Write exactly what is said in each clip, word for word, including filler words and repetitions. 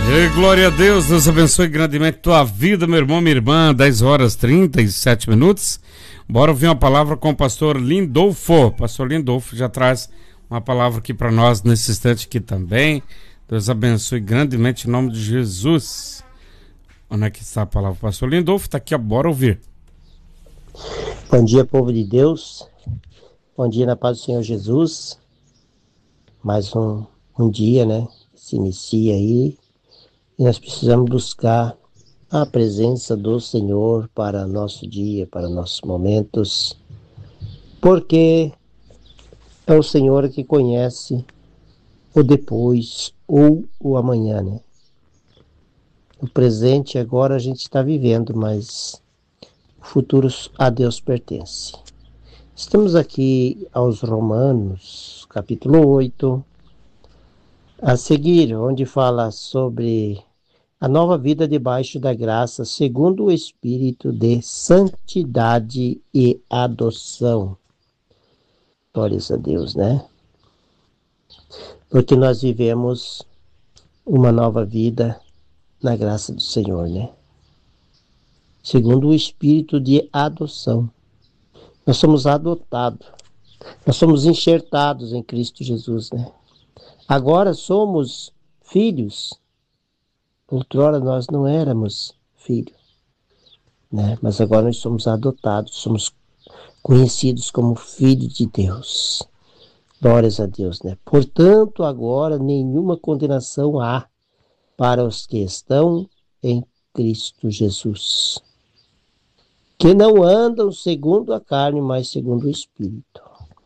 E glória a Deus, Deus abençoe grandemente tua vida, meu irmão, minha irmã. Dez horas e trinta e sete minutos. Bora ouvir uma palavra com o pastor Lindolfo. Pastor Lindolfo já traz uma palavra aqui para nós nesse instante aqui também. Deus abençoe grandemente em nome de Jesus. Onde é que está a palavra? Pastor Lindolfo está aqui, ó, bora ouvir. Bom dia, povo de Deus. Bom dia na paz do Senhor Jesus. Mais um, um dia, né? Se inicia aí. E nós precisamos buscar a presença do Senhor para nosso dia, para nossos momentos, porque é o Senhor que conhece o depois ou o amanhã, né? O presente agora a gente está vivendo, mas o futuro a Deus pertence. Estamos aqui aos Romanos, capítulo oito, a seguir, onde fala sobre a nova vida debaixo da graça, segundo o Espírito de santidade e adoção. Glórias a Deus, né? Porque nós vivemos uma nova vida na graça do Senhor, né? Segundo o Espírito de adoção. Nós somos adotados. Nós somos enxertados em Cristo Jesus, né? Agora somos filhos. Outrora nós não éramos filhos, né? Mas agora nós somos adotados, somos conhecidos como filhos de Deus. Glórias a Deus, né? Portanto, agora nenhuma condenação há para os que estão em Cristo Jesus, que não andam segundo a carne, mas segundo o Espírito.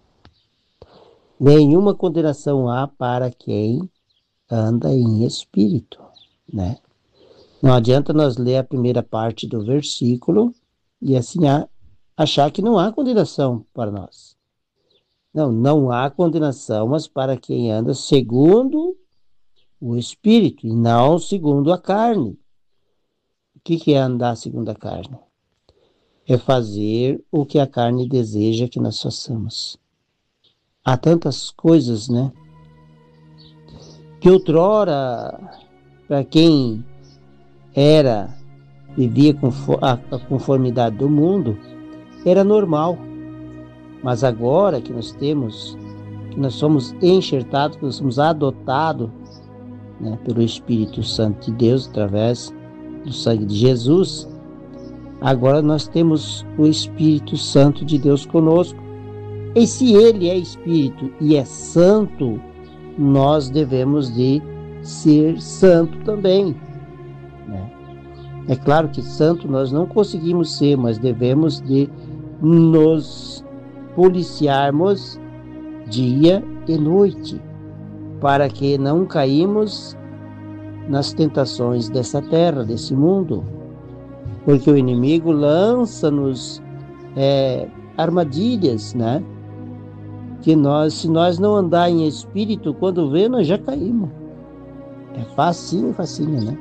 Nenhuma condenação há para quem anda em Espírito, né? Não adianta nós ler a primeira parte do versículo e assim achar que não há condenação para nós. Não, não há condenação, mas para quem anda segundo o Espírito e não segundo a carne. O que é andar segundo a carne? É fazer o que a carne deseja que nós façamos. Há tantas coisas, né? Que outrora, para quem era, vivia com a conformidade do mundo, era normal. Mas agora que nós temos, que nós somos enxertados, que nós somos adotados, né, pelo Espírito Santo de Deus, através do sangue de Jesus, agora nós temos o Espírito Santo de Deus conosco. E se Ele é Espírito e é Santo, nós devemos de ser santo também, né? É claro que santo nós não conseguimos ser, mas devemos de nos policiarmos dia e noite, para que não caímos nas tentações dessa terra, desse mundo, porque o inimigo lança-nos é, armadilhas, né? Que nós, se nós não andar em espírito, quando vê, nós já caímos. É facinho, facinho, né?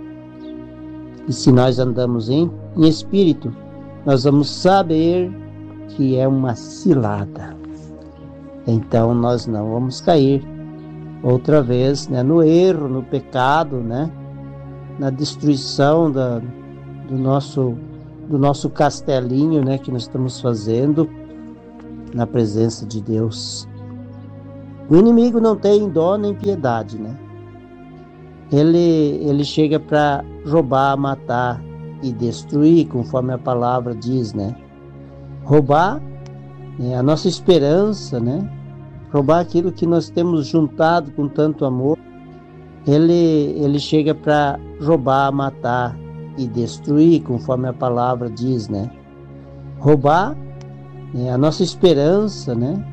E se nós andamos em, em espírito, nós vamos saber que é uma cilada. Então nós não vamos cair outra vez, né, no erro, no pecado, né? Na destruição da, do, nosso, do nosso castelinho, né, que nós estamos fazendo na presença de Deus. O inimigo não tem dó nem piedade, né? Ele, ele chega para roubar, matar e destruir, conforme a palavra diz, né? Roubar, né, a nossa esperança, né? Roubar aquilo que nós temos juntado com tanto amor. Ele, ele chega para roubar, matar e destruir, conforme a palavra diz, né? Roubar, né, a nossa esperança, né?